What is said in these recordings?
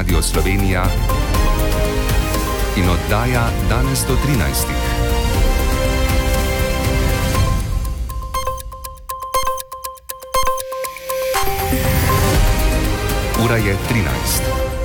Radio Slovenija in oddaja danes do 13. Ura je 13.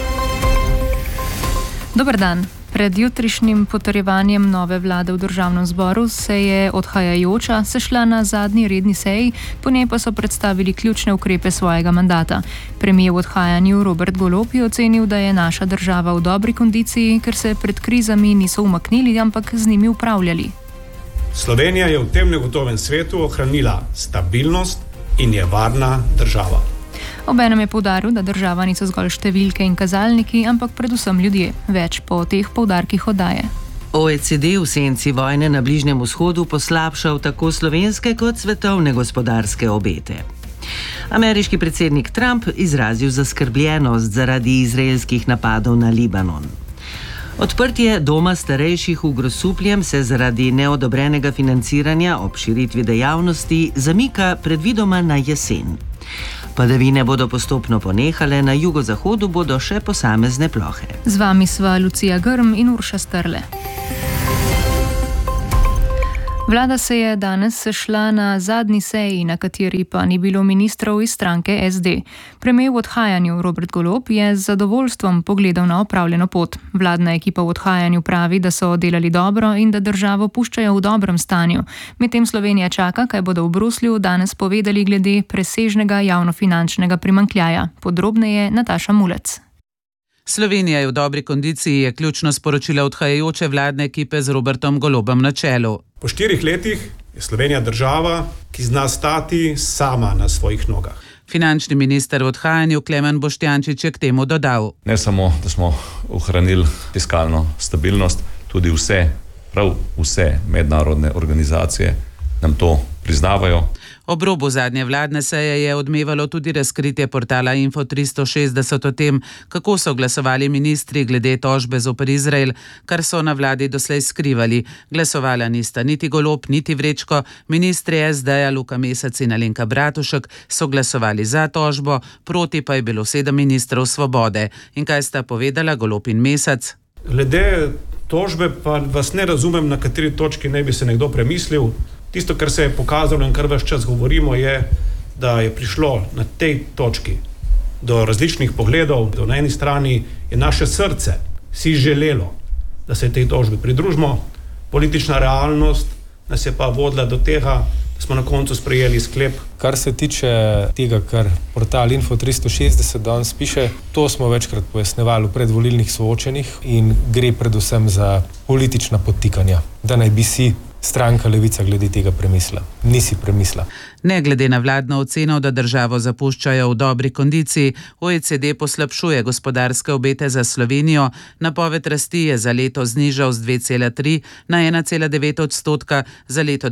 Dober dan. Pred jutrišnjim potrjevanjem nove vlade v državnem zboru se je odhajajoča sešla na zadnji redni seji, po njej pa so predstavili ključne ukrepe svojega mandata. Premier v odhajanju Robert Golob je ocenil, da je naša država v dobri kondiciji, ker se pred krizami niso umaknili, ampak z njimi upravljali. Slovenija je v tem negotovem svetu ohranila stabilnost in je varna država. Obenem je poudaril, da država niso zgolj številke in kazalniki, ampak predvsem ljudje. Več po teh poudarkih oddaje. OECD v senci vojne na Bližnjem vzhodu poslabšal tako slovenske kot svetovne gospodarske obete. Ameriški predsednik Trump izrazil zaskrbljenost zaradi izraelskih napadov na Libanon. Odprtje doma starejših v Grosupljem se zaradi neodobrenega financiranja ob širitvi dejavnosti zamika predvidoma na jesen. Padavine bodo postopno ponehale, na jugozahodu bodo še posamezne plohe. Z vami sva Lucija Grm in Urša Strle. Vlada se je danes sešla na zadnji seji, na kateri pa ni bilo ministrov iz stranke SD. Premier v odhajanju Robert Golob je z zadovoljstvom pogledal na opravljeno pot. Vladna ekipa v odhajanju pravi, da so delali dobro in da državo puščajo v dobrem stanju. Medtem Slovenija čaka, kaj bodo v Bruslju danes povedali glede presežnega javnofinančnega primanjkljaja. Podrobneje Nataša Mulec. Slovenija je v dobri kondiciji, je ključno sporočila odhajajoče vladne ekipe z Robertom Golobom na čelu. Po 4 letih je Slovenija država, ki zna stati sama na svojih nogah. Finančni minister v odhajanju Klemen Boštjančič je k temu dodal. Ne samo, da smo ohranili fiskalno stabilnost, tudi prav vse mednarodne organizacije nam to priznavajo. Ob robu zadnje vladne seje je odmevalo tudi razkritje portala Info 360 o tem, kako so glasovali ministri glede tožbe zoper Izrael, kar so na vladi doslej skrivali. Glasovala nista niti Golob, niti Vrečko, ministri SD-ja Luka Mesec in Alenka Bratušek so glasovali za tožbo, proti pa je bilo 7 ministrov Svobode. In kaj sta povedala Golob in Mesec? Glede tožbe pa vas ne razumem, na kateri točki ne bi se nekdo premislil. Tisto, kar se je pokazalo in kar ves čas govorimo, je, da je prišlo na tej točki do različnih pogledov. Na eni strani je naše srce si želelo, da se tej tožbi pridružimo. Politična realnost nas je pa vodila do tega, da smo na koncu sprejeli sklep. Kar se tiče tega, kar portal Info 360 danes piše, to smo večkrat pojasnevali v predvolilnih soočenjih in gre predvsem za politična podtikanja, da naj bi si stranka Levica glede tega premislila. Nisi premislila. Ne glede na vladno oceno, da državo zapuščajo v dobri kondiciji, OECD poslabšuje gospodarske obete za Slovenijo. Napoved rasti je za leto znižal z 2,3 na 1,9 odstotka, za leto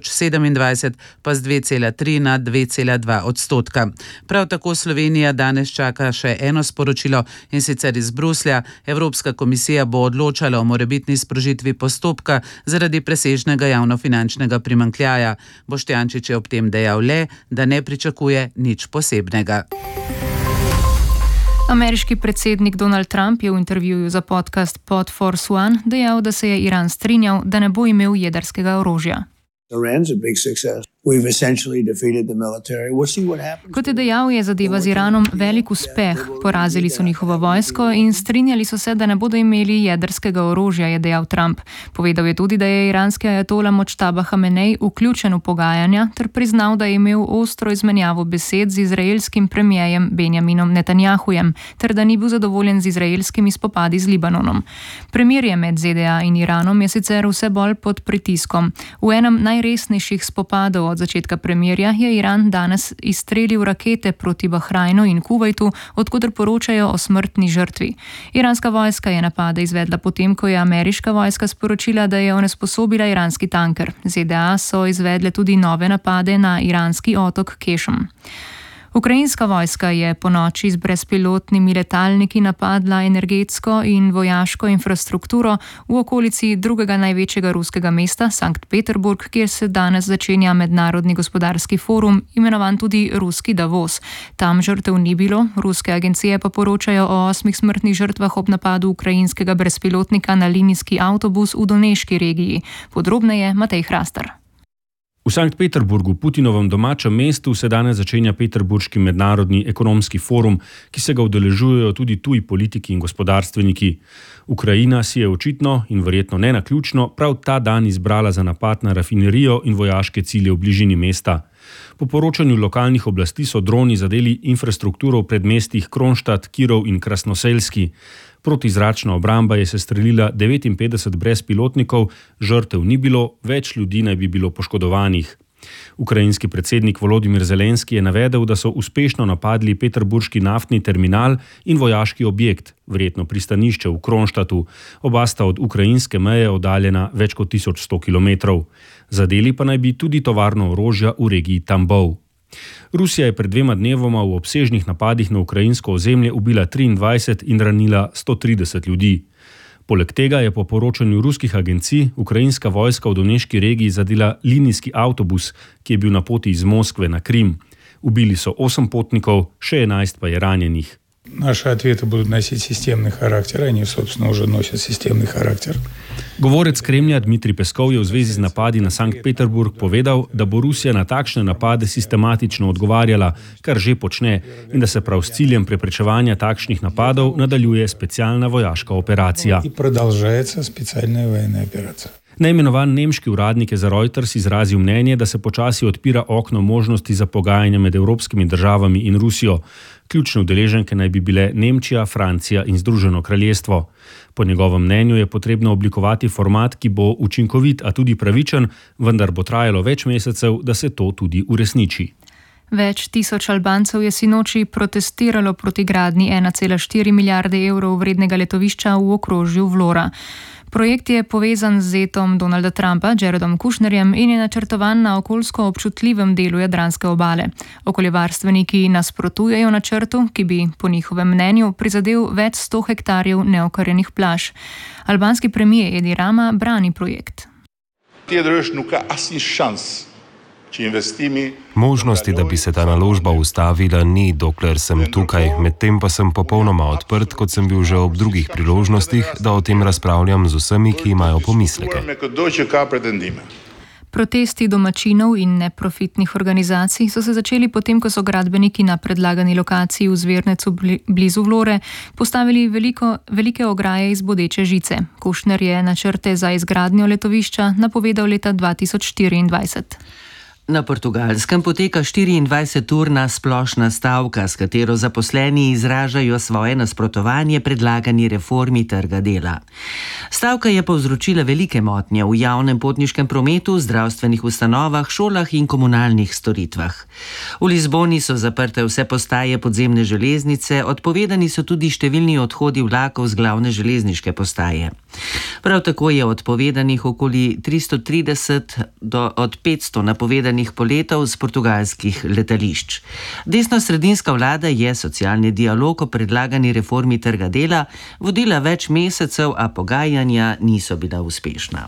2027 pa z 2,3 na 2,2 odstotka. Prav tako Slovenija danes čaka še eno sporočilo, in sicer iz Bruslja. Evropska komisija bo odločala o morebitni sprožitvi postopka zaradi presežnega javnofinančnega primanjkljaja. Boštjančič je ob tem dejal le, da ne pričakuje nič posebnega. Ameriški predsednik Donald Trump je v intervjuju za podcast Pod Force One dejal, da se je Iran strinjal, da ne bo imel jedrskega orožja. Kot je dejal, je zadeva z Iranom velik uspeh. Porazili so njihovo vojsko in strinjali so se, da ne bodo imeli jedrskega orožja, je dejal Trump. Povedal je tudi, da je iranski ajatola Močtaba Hamenej vključen v pogajanja ter priznal, da je imel ostro izmenjavo besed z izraelskim premierjem Benjaminom Netanjahujem ter da ni bil zadovoljen z izraelskimi spopadi z Libanonom. Premirje med ZDA in Iranom je sicer vse bolj pod pritiskom. V enem najresnejših spopadov od začetka premirja je Iran danes izstrelil rakete proti Bahrajnu in Kuvajtu, odkoder poročajo o smrtni žrtvi. Iranska vojska je napade izvedla potem, ko je ameriška vojska sporočila, da je onesposobila iranski tanker. ZDA so izvedle tudi nove napade na iranski otok Kešm. Ukrajinska vojska je po noči z brezpilotnimi letalniki napadla energetsko in vojaško infrastrukturo v okolici drugega največjega ruskega mesta, Sankt Peterburg, kjer se danes začenja mednarodni gospodarski forum, imenovan tudi Ruski Davos. Tam žrtev ni bilo, ruske agencije pa poročajo o 8 smrtnih žrtvah ob napadu ukrajinskega brezpilotnika na linijski avtobus v Doneški regiji. Podrobneje Matej Hrastar. V Sankt Peterburgu, Putinovem domačem mestu, se danes začenja Peterburški mednarodni ekonomski forum, ki se ga udeležujejo tudi tuji politiki in gospodarstveniki. Ukrajina si je očitno in verjetno ne naključno prav ta dan izbrala za napad na rafinerijo in vojaške cilje v bližini mesta. Po poročanju lokalnih oblasti so droni zadeli infrastrukturo v predmestih Kronstadt, Kirov in Krasnoselski. Protizračna obramba je sestrelila 59 brezpilotnikov, žrtev ni bilo, več ljudi naj bi bilo poškodovanih. Ukrajinski predsednik Volodimir Zelenski je navedel, da so uspešno napadli peterburški naftni terminal in vojaški objekt, verjetno pristanišče v Kronstadtu. Oba sta od ukrajinske meje oddaljena več kot 1100 km. Zadeli pa naj bi tudi tovarno orožja v regiji Tambov. Rusija je pred 2 dnevoma v obsežnih napadih na ukrajinsko ozemlje ubila 23 in ranila 130 ljudi. Poleg tega je po poročanju ruskih agencij ukrajinska vojska v Doneški regiji zadela linijski avtobus, ki je bil na poti iz Moskve na Krim. Ubili so 8 potnikov, še 11 pa je ranjenih. Наши ответы будут носить системный характер, они, собственно, уже носят системный характер. Govorec Kremlja Dmitrij Peskov je v zvezi z napadi na Sankt Peterburg povedal, da bo Rusija na takšne napade sistematično odgovarjala, kar že počne, in da se prav s ciljem preprečevanja takšnih napadov nadaljuje specialna vojaška operacija. In продолжается специальная военная операция. Neimenovan nemški uradnik je za Reuters izrazil mnenje, da se počasi odpira okno možnosti za pogajanja med evropskimi državami in Rusijo. Ključne udeleženke naj bi bile Nemčija, Francija in Združeno kraljestvo. Po njegovem mnenju je potrebno oblikovati format, ki bo učinkovit, a tudi pravičen, vendar bo trajalo več mesecev, da se to tudi uresniči. Več tisoč Albancev je sinoči protestiralo proti gradnji 1,4 milijarde evrov vrednega letovišča v okrožju Vlora. Projekt je povezan z zetom Donalda Trumpa, Jaredom Kushnerjem, in je načrtovan na okoljsko občutljivem delu Jadranske obale. Okoljevarstveniki nasprotujejo načrtu, ki bi, po njihovem mnenju, prizadel več 100 hektarjev neokarjenih plaž. Albanski premijer Edi Rama brani projekt. Možnosti, da bi se ta naložba ustavila, ni, dokler sem tukaj, medtem pa sem popolnoma odprt, kot sem bil že ob drugih priložnostih, da o tem razpravljam z vsemi, ki imajo pomisleke. Protesti domačinov in neprofitnih organizacij so se začeli potem, ko so gradbeniki na predlagani lokaciji v Zvernecu blizu Vlore postavili velike ograje iz bodeče žice. Kushner je načrte za izgradnjo letovišča napovedal leta 2024. Na Portugalskem poteka 24-urna splošna stavka, s katero zaposleni izražajo svoje nasprotovanje predlagani reformi trga dela. Stavka je povzročila velike motnje v javnem potniškem prometu, zdravstvenih ustanovah, šolah in komunalnih storitvah. V Lizboni so zaprte vse postaje podzemne železnice, odpovedani so tudi številni odhodi vlakov z glavne železniške postaje. Prav tako je odpovedanih okoli 330 od 500 napovedanih poletov z portugalskih letališč. Desnosredinska vlada je socialni dialog o predlagani reformi trga dela vodila več mesecev, a pogajanja niso bila uspešna.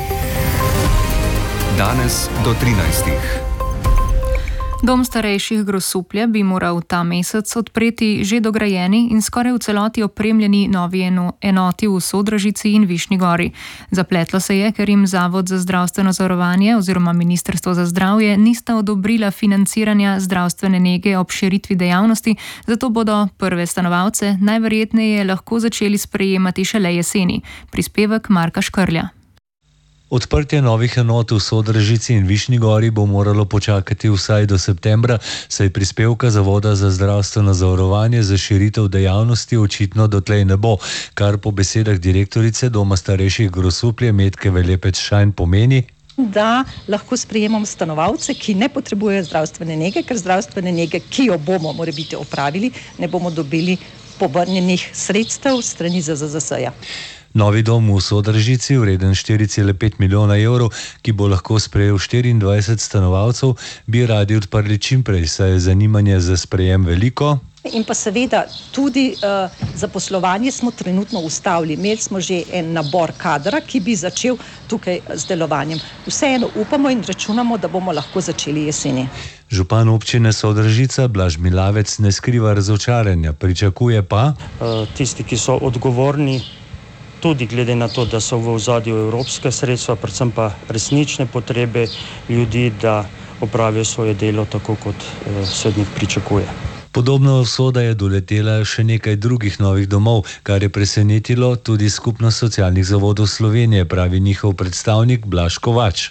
Danes do 13. Dom starejših Grosuplje bi moral ta mesec odpreti že dograjeni in skoraj v celoti opremljeni novi enoti v Sodražici in Višnji Gori. Zapletlo se je, ker jim Zavod za zdravstveno zavarovanje oziroma Ministrstvo za zdravje nista odobrila financiranja zdravstvene nege ob širitvi dejavnosti, zato bodo prve stanovalce najverjetneje lahko začeli sprejemati šele jeseni. Prispevek Marka Škrlja. Odprtje novih enot v Sodražici in Višnji Gori bo moralo počakati vsaj do septembra, saj prispevka Zavoda za zdravstveno zavarovanje za širitev dejavnosti očitno dotlej ne bo, kar po besedah direktorice Doma starejših Grosuplje Metke Velepec-Šajn pomeni, da lahko sprejemamo stanovalce, ki ne potrebujejo zdravstvene nege, ker zdravstvene nege, ki jo bomo morebiti opravili, ne bomo dobili povrnjenih sredstev strani ZZZS-ja. Novi dom v Sodržici, vreden 4,5 milijona evrov, ki bo lahko sprejel 24 stanovalcev, bi radi odprli čimprej, saj je zanimanje za sprejem veliko. In pa seveda tudi zaposlovanje smo trenutno ustavili. Imeli smo že en nabor kadra, ki bi začel tukaj z delovanjem. Vseeno upamo in računamo, da bomo lahko začeli jeseni. Župan občine Sodržica Blaž Milavec ne skriva razočaranja, pričakuje pa tisti, ki so odgovorni, tudi glede na to, da so v ozadju evropske sredstva, predvsem pa resnične potrebe ljudi, da opravijo svoje delo tako, kot se od njih pričakuje. Podobna usoda je doletela še nekaj drugih novih domov, kar je presenetilo tudi Skupnost socialnih zavodov Slovenije, pravi njihov predstavnik Blaž Kovač.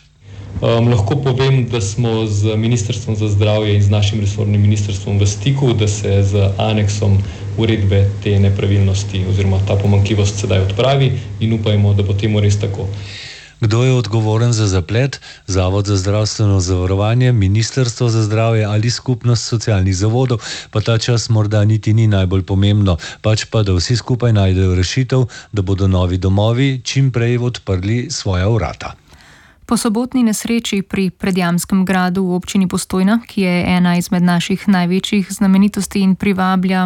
Lahko povem, da smo z Ministrstvom za zdravje in z našim resornim ministrstvom v stiku, da se z aneksom uredbe te nepravilnosti oziroma ta pomanjkljivost sedaj odpravi in upajmo, da bo temu res tako. Kdo je odgovoren za zaplet? Zavod za zdravstveno zavarovanje, Ministrstvo za zdravje ali Skupnost socialnih zavodov, pa ta čas morda niti ni najbolj pomembno, pač pa, da vsi skupaj najdejo rešitev, da bodo novi domovi čim prej odprli svoja vrata. Po sobotni nesreči pri Predjamskem gradu v občini Postojna, ki je ena izmed naših največjih znamenitosti in privablja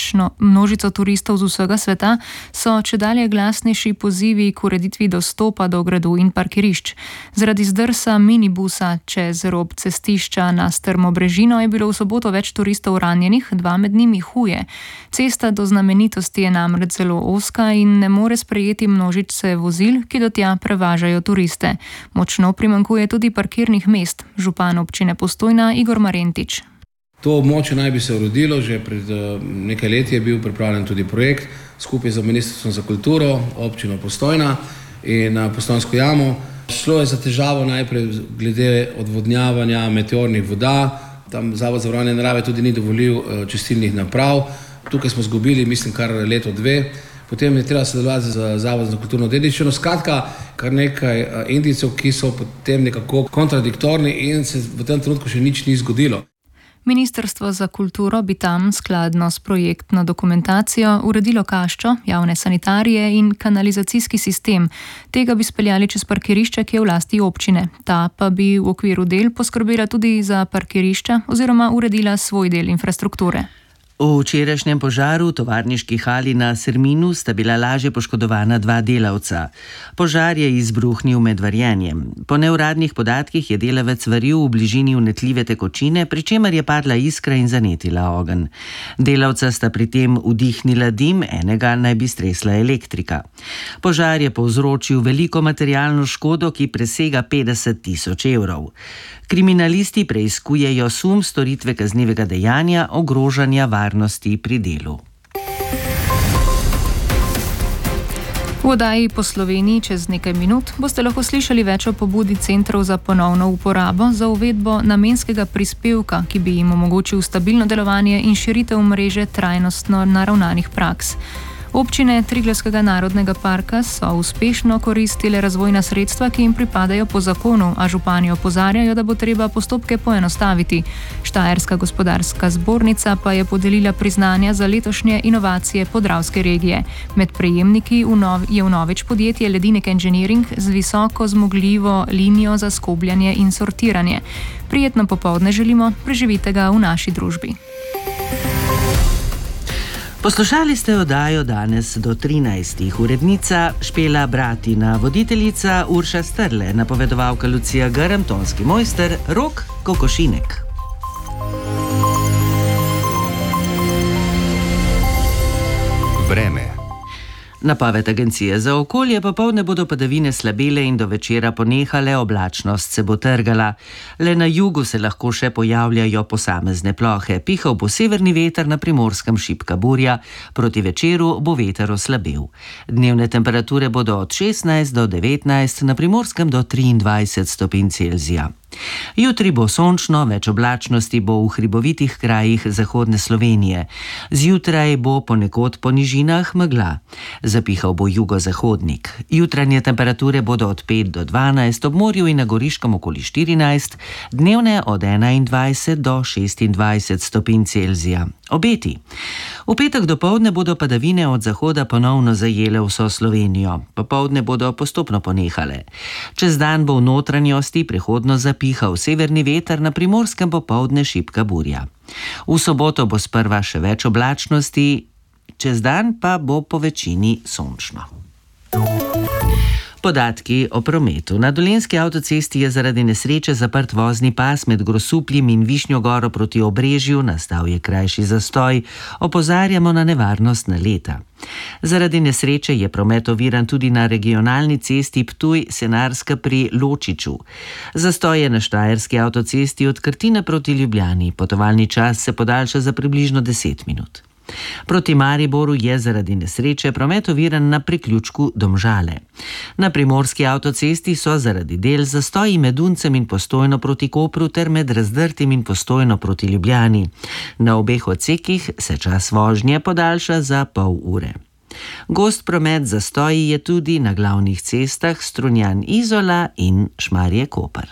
množico turistov z vsega sveta, so čedalje glasnejši pozivi k ureditvi dostopa do gradu in parkirišč. Zaradi zdrsa minibusa čez rob cestišča na strmo brežino je bilo v soboto več turistov ranjenih, 2 med njimi huje. Cesta do znamenitosti je namreč zelo ozka in ne more sprejeti množice vozil, ki do tja prevažajo turiste. Močno primanjkuje tudi parkirnih mest. Župan občine Postojna Igor Marentič. To območje naj bi se uredilo, že pred nekaj leti je bil pripravljen tudi projekt skupaj z Ministrstvom za kulturo, občino Postojna in Postojnsko jamo. Šlo je za težavo najprej glede odvodnjavanja meteornih voda. Tam Zavod za varovanje narave tudi ni dovolil čistilnih naprav. Tukaj smo izgubili, mislim, kar leto, 2. Potem je treba sodelovati z Zavodom za kulturno dediščino. Skratka, kar nekaj indicov, ki so potem nekako kontradiktorni in se v tem trenutku še nič ni zgodilo. Ministrstvo za kulturo bi tam skladno s projektno dokumentacijo uredilo kaščo, javne sanitarije in kanalizacijski sistem. Tega bi speljali čez parkirišče, ki je v lasti občine. Ta pa bi v okviru del poskrbela tudi za parkirišča oziroma uredila svoj del infrastrukture. V včerajšnjem požaru v tovarniški hali na Serminu sta bila lažje poškodovana 2 delavca. Požar je izbruhnil med varjenjem. Po neuradnih podatkih je delavec varil v bližini vnetljive tekočine, pri čemer je padla iskra in zanetila ogenj. Delavca sta pri tem vdihnila dim, enega naj bi stresla elektrika. Požar je povzročil veliko materialno škodo, ki presega 50.000 evrov. Kriminalisti preiskujejo sum storitve kaznivega dejanja ogrožanja varnosti pri delu. V oddaji Po Sloveniji čez nekaj minut boste lahko slišali več o pobudi centrov za ponovno uporabo za uvedbo namenskega prispevka, ki bi jim omogočil stabilno delovanje in širitev mreže trajnostno naravnanih praks. Občine Triglavskega narodnega parka so uspešno koristile razvojna sredstva, ki jim pripadajo po zakonu, a župani opozarjajo, da bo treba postopke poenostaviti. Štajerska gospodarska zbornica pa je podelila priznanja za letošnje inovacije podravske regije. Med prejemniki je vnovič podjetje Ledinek Engineering z visoko zmogljivo linijo za skobljanje in sortiranje. Prijetno popoldne želimo, preživite ga v naši družbi. Poslušali ste oddajo danes do 13. Urednica Špela Bratina, voditeljica Urša Strle, napovedovalka Lucija Grm, tonski mojster Rok Kokošinek. Vreme. Napoved Agencije za okolje: popoldne bodo padavine slabele in do večera ponehale, oblačnost se bo trgala. Le na jugu se lahko še pojavljajo posamezne plohe. Pihal bo severni veter, na Primorskem šibka burja, proti večeru bo veter oslabel. Dnevne temperature bodo od 16 do 19, na Primorskem do 23 stopinj Celzija. Jutri bo sončno, več oblačnosti bo v hribovitih krajih zahodne Slovenije. Zjutraj bo ponekod po nižinah megla. Zapihal bo jugozahodnik. Jutranje temperature bodo od 5 do 12, ob morju in na Goriškem okoli 14, dnevne od 21 do 26 stopinj Celzija. Obeti. V petek dopoldne bodo padavine od zahoda ponovno zajele vso Slovenijo. Popoldne bodo postopno ponehale. Čez dan bo v notranjosti prehodno zapihal severni veter, na Primorskem popoldne šibka burja. V soboto bo sprva še več oblačnosti, čez dan pa bo po večini sončno. Podatki o prometu. Na Dolenjski avtocesti je zaradi nesreče zaprt vozni pas med Grosupljem in Višnjo Goro proti Obrežju, nastal je krajši zastoj, opozarjamo na nevarnost naleta. Zaradi nesreče je promet oviran tudi na regionalni cesti Ptuj-Senarska pri Ločiču. Zastoj je na Štajerski avtocesti od Krtina proti Ljubljani. Potovalni čas se podaljša za približno 10 minut. Proti Mariboru je zaradi nesreče promet oviran na priključku Domžale. Na Primorski avtocesti so zaradi del zastoji med Uncem in Postojno proti Kopru ter med Razdrtim in Postojno proti Ljubljani. Na obeh odsekih se čas vožnje podaljša za pol ure. Gost promet zastoji je tudi na glavnih cestah Strunjan-Izola in Šmarje-Koper.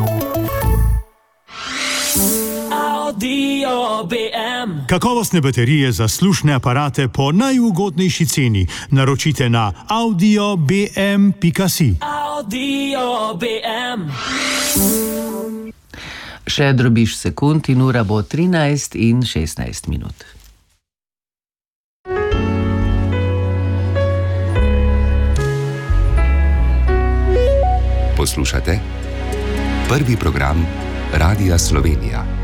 Kakovostne baterije za slušne aparate po najugodnejši ceni naročite na audiobm.si. Še drobiž sekund in ura bo 13 in 16 minut. Poslušate prvi program Radia Slovenija.